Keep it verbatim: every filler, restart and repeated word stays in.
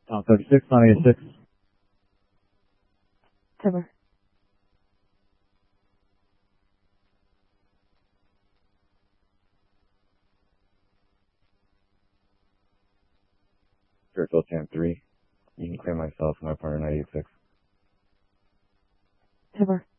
Tom thirty-six, nine eighty-six. Timber. Fairfield Cam three. You can clear myself and my partner nine eighty-six. Timber.